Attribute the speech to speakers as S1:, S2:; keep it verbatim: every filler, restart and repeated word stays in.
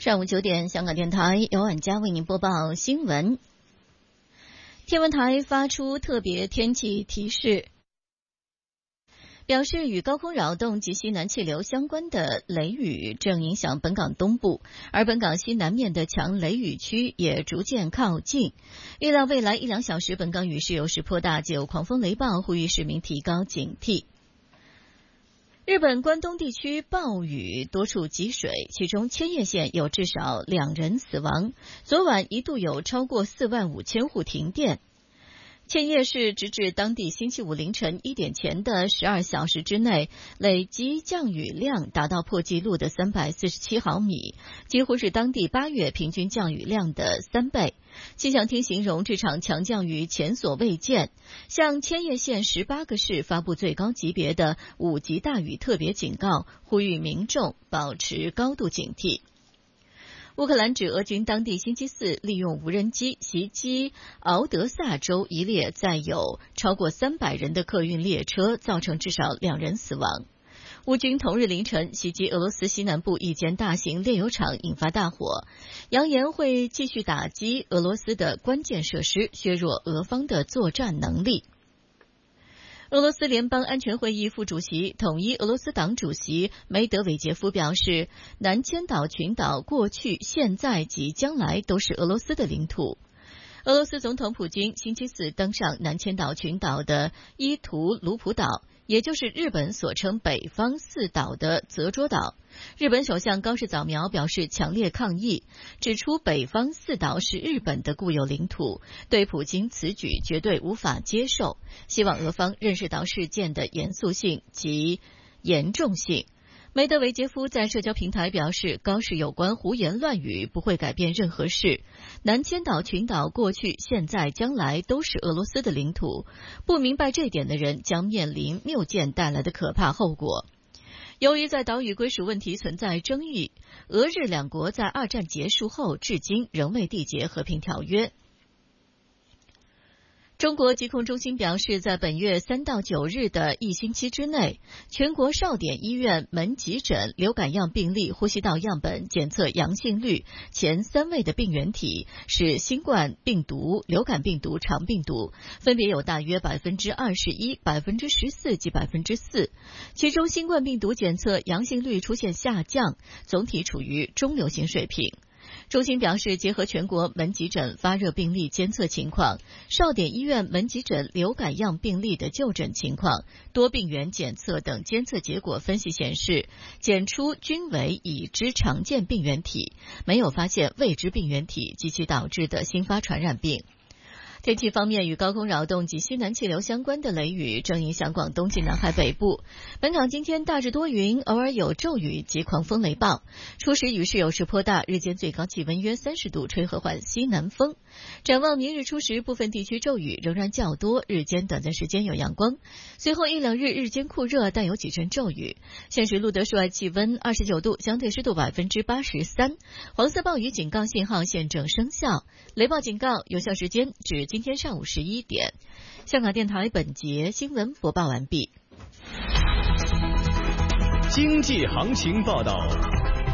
S1: 上午九点，香港电台由婉佳为您播报新闻。天文台发出特别天气提示，表示与高空扰动及西南气流相关的雷雨正影响本港东部，而本港西南面的强雷雨区也逐渐靠近。预料未来一两小时，本港雨势有时颇大，且有狂风雷暴，呼吁市民提高警惕。日本关东地区暴雨，多处积水，其中千叶县有至少两人死亡。昨晚一度有超过四万五千户停电。千叶市直至当地星期五凌晨一点前的十二小时之内，累计降雨量达到破纪录的三百四十七毫米，几乎是当地八月平均降雨量的三倍。气象厅形容这场强降雨前所未见，向千叶县十八个市发布最高级别的五级大雨特别警告，呼吁民众保持高度警惕。乌克兰指俄军当地星期四利用无人机袭击敖德萨州一列载有超过三百人的客运列车，造成至少两人死亡。乌军同日凌晨袭击俄罗斯西南部一间大型炼油厂，引发大火，扬言会继续打击俄罗斯的关键设施，削弱俄方的作战能力。俄罗斯联邦安全会议副主席、统一俄罗斯党主席梅德韦杰夫表示，南千岛群岛过去、现在及将来都是俄罗斯的领土。俄罗斯总统普京星期四登上南千岛群岛的伊图卢普岛，也就是日本所称北方四岛的泽捉岛。日本首相高市早苗表示强烈抗议，指出北方四岛是日本的固有领土，对普京此举绝对无法接受，希望俄方认识到事件的严肃性及严重性。梅德韦杰夫在社交平台表示，高市有关胡言乱语不会改变任何事。南千岛群岛过去、现在、将来都是俄罗斯的领土，不明白这点的人将面临谬见带来的可怕后果。由于在岛屿归属问题存在争议，俄日两国在二战结束后至今仍未缔结和平条约。中国疾控中心表示，在本月三到九日的一星期之内，全国少点医院门急诊流感样病例呼吸道样本检测阳性率前三位的病原体是新冠病毒、流感病毒、肠病毒，分别有大约百分之二十一、百分之十四及百分之四。其中新冠病毒检测阳性率出现下降，总体处于中流行水平。中心表示，结合全国门急诊发热病例监测情况、少点医院门急诊流感样病例的就诊情况、多病原检测等监测结果分析显示，检出均为已知常见病原体，没有发现未知病原体及其导致的新发传染病。天气方面，与高空扰动及西南气流相关的雷雨正影响广东及南海北部。本港今天大致多云，偶尔有骤雨及狂风雷暴，初时雨势有时颇大，日间最高气温约三十度，吹和缓西南风。展望明日初时，部分地区骤雨仍然较多，日间短暂时间有阳光，随后一两日日间酷热，但有几阵骤雨。现时录得室外气温二十九度，相对湿度百分之八十三，黄色暴雨警告信号现正生效，雷暴警告有效时间至今天上午十一点。香港电台本节新闻播报完毕。
S2: 经济行情报道。